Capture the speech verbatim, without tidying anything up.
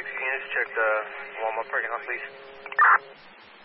six units, check the Walmart parking lot, please.